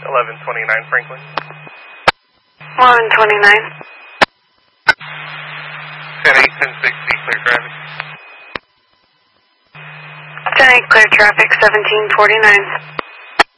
1129 Franklin. 1129. 10-8, 10-60, clear traffic. 10-8, clear traffic, 1749.